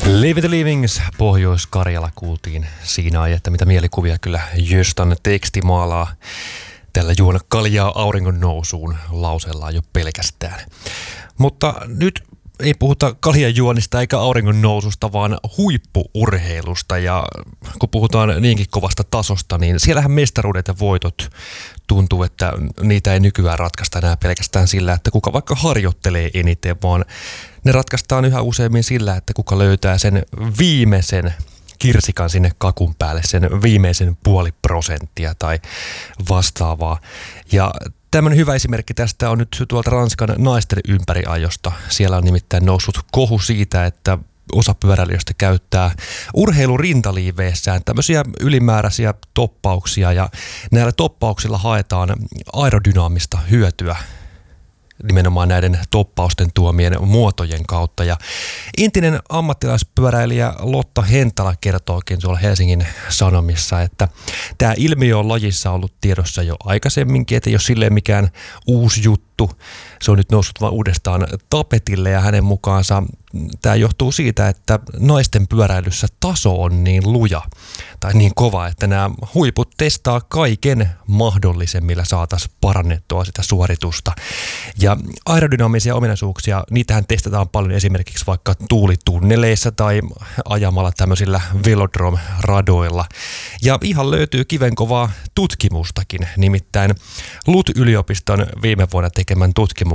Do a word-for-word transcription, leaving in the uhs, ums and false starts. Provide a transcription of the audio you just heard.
Leave the Livings, Pohjois-Karjala kuultiin siinä ajetta, mitä mielikuvia kyllä Jöstan teksti maalaa tällä juona kaljaa auringon nousuun lausellaan jo pelkästään. Mutta nyt ei puhuta kaljanjuonnista eikä auringon noususta, vaan huippu-urheilusta. Ja kun puhutaan niinkin kovasta tasosta, niin siellähän mestaruudet ja voitot tuntuu, että niitä ei nykyään ratkaista enää pelkästään sillä, että kuka vaikka harjoittelee eniten, vaan ne ratkaistaan yhä useammin sillä, että kuka löytää sen viimeisen kirsikan sinne kakun päälle, sen viimeisen puoli prosenttia tai vastaavaa. Ja tämmöinen hyvä esimerkki tästä on nyt tuolta Ranskan naisten ympäriajosta. Siellä on nimittäin noussut kohu siitä, että osa pyöräilijöistä käyttää urheilurintaliiveissään tämmöisiä ylimääräisiä toppauksia, ja näillä toppauksilla haetaan aerodynaamista hyötyä nimenomaan näiden toppausten tuomien muotojen kautta. Ja entinen ammattilaispyöräilijä Lotta Hentala kertookin tuolla Helsingin Sanomissa, että tämä ilmiö on lajissa ollut tiedossa jo aikaisemminkin, että ei ole silleen mikään uusi juttu. Se on nyt noussut vaan uudestaan tapetille, ja hänen mukaansa tämä johtuu siitä, että naisten pyöräilyssä taso on niin luja tai niin kova, että nämä huiput testaa kaiken mahdollisen, millä saataisiin parannettua sitä suoritusta. Ja aerodynaamisia ominaisuuksia, niitähän testataan paljon esimerkiksi vaikka tuulitunneleissa tai ajamalla tämmöisillä velodrome-radoilla. Ja ihan löytyy kivenkovaa tutkimustakin, nimittäin L U T-yliopiston viime vuonna tekemän tutkimuksen